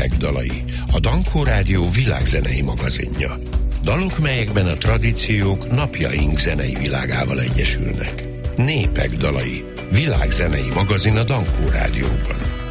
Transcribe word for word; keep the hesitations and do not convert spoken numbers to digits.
Népek dalai, a Dankó Rádió világzenei magazinja. Dalok, melyekben a tradíciók napjaink zenei világával egyesülnek. Népek dalai, világzenei magazin a Dankó Rádióban.